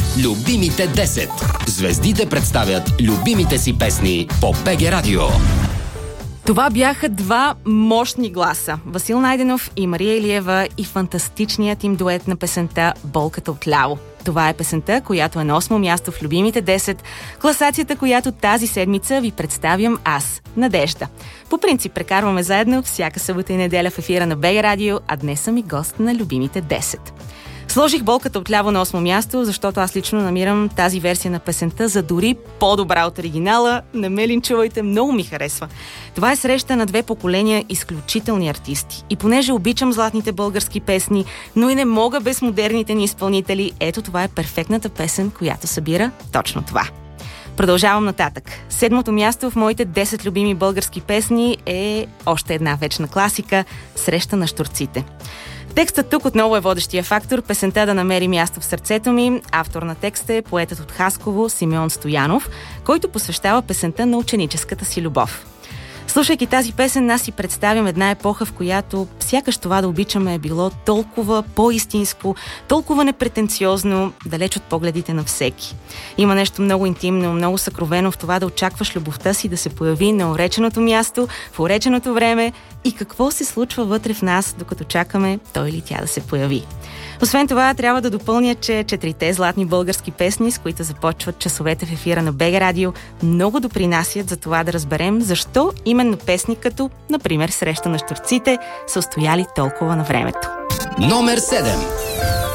Любимите 10. Звездите представят любимите си песни по БГ Радио. Това бяха два мощни гласа. Васил Найденов и Мария Илиева и фантастичният им дует на песента "Болката отляво". Това е песента, която е на 8-мо място в любимите 10, класацията, която тази седмица ви представям аз, Надежда. По принцип прекарваме заедно всяка събота и неделя в ефира на БГ Радио, а днес съм и гост на любимите 10. Сложих "Болката отляво" на 8-мо място, защото аз лично намирам тази версия на песента за дори по-добра от оригинала. Не ме линчувайте, много ми харесва. Това е среща на две поколения изключителни артисти. И понеже обичам златните български песни, но и не мога без модерните ни изпълнители, ето това е перфектната песен, която събира точно това. Продължавам нататък. 7-то място в моите 10 любими български песни е още една вечна класика "Среща на щурците". Текстът тук отново е водещия фактор, песента да намери място в сърцето ми. Автор на текста е поетът от Хасково Симеон Стоянов, който посвещава песента на ученическата си любов. Слушайки тази песен, аз си представям една епоха, в която сякаш това да обичаме е било толкова по-истинско, толкова непретенциозно, далеч от погледите на всеки. Има нещо много интимно, много съкровено в това да очакваш любовта си да се появи на уреченото място, в уреченото време и какво се случва вътре в нас, докато чакаме той или тя да се появи. Освен това, трябва да допълня, че 4 златни български песни, с които започват часовете в ефира на БГ Радио, много допринасят за това да разберем защо именно песни като, например, "Среща на щурците" са устояли толкова на времето. Номер 7.